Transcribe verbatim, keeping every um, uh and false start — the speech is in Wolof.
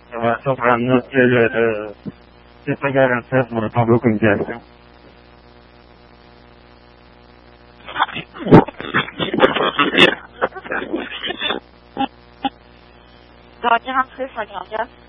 Ça va surprendre que euh, c'est pas garanti pour répondre aux communications. Dans quarante-six, cinquante-quatre.